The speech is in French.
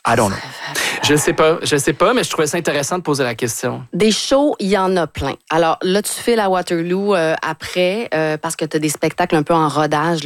I don't know. Je sais pas, mais je trouvais ça intéressant de poser la question. Des shows, il y en a plein. Alors là, tu fais la Waterloo après parce que tu as des spectacles un peu en rodage